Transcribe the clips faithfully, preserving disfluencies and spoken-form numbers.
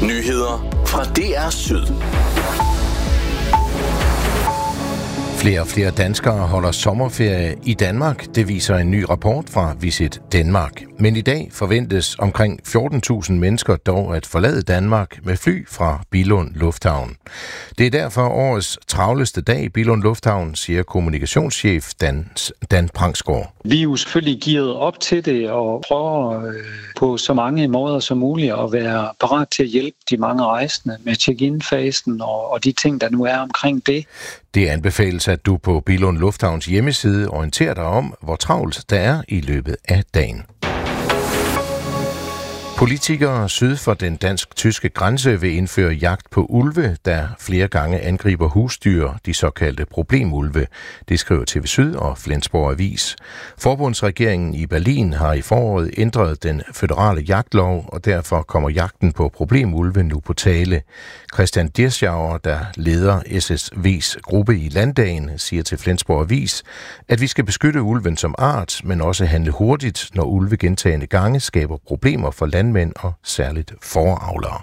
Nyheder fra D R Syd. Flere og flere danskere holder sommerferie i Danmark. Det viser en ny rapport fra Visit Danmark. Men i dag forventes omkring fjorten tusind mennesker dog at forlade Danmark med fly fra Billund Lufthavn. Det er derfor årets travleste dag i Billund Lufthavn, siger kommunikationschef Dan, Dan Prangsgaard. Vi er jo selvfølgelig gearet op til det og prøver øh, på så mange måder som muligt at være parat til at hjælpe de mange rejsende med check-in-fasen og, og de ting, der nu er omkring det. Det anbefales, at du på Billund Lufthavns hjemmeside orienterer dig om, hvor travlt der er i løbet af dagen. Politikere syd for den dansk-tyske grænse vil indføre jagt på ulve, der flere gange angriber husdyr, de såkaldte problemulve. Det skriver T V Syd og Flensborg Avis. Forbundsregeringen i Berlin har i foråret ændret den føderale jagtlov, og derfor kommer jagten på problemulve nu på tale. Christian Dirschauer, der leder S S V's gruppe i Landdagen, siger til Flensborg Avis, at vi skal beskytte ulven som art, men også handle hurtigt, når ulve gentagne gange skaber problemer for landmænd og særligt fåreavlere.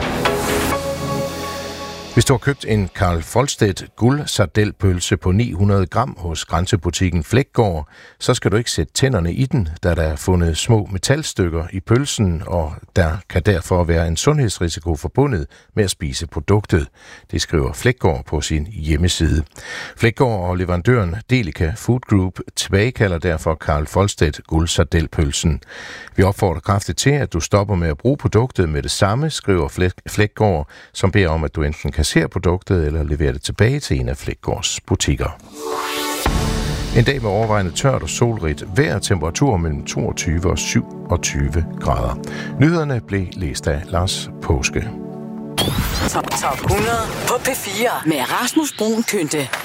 Hvis du har købt en Carl Folstedt guldsardelpølse på ni hundrede gram hos grænsebutikken Fleggaard, så skal du ikke sætte tænderne i den, da der er fundet små metalstykker i pølsen, og der kan derfor være en sundhedsrisiko forbundet med at spise produktet. Det skriver Fleggaard på sin hjemmeside. Fleggaard og leverandøren Delica Food Group tilbagekalder derfor Carl Folstedt guldsardelpølsen. Vi opfordrer kraftigt til, at du stopper med at bruge produktet med det samme, skriver Fleggaard, som beder om, at du enten kan ser produktet eller leverer det tilbage til en af Fleggaards butikker. En dag med overvejende tørt og solrigt vejr, temperatur mellem toogtyve og syvogtyve grader. Nyhederne blev læst af Lars Påske. Top, top hundrede på P fire med Rasmus Bruun Kynte.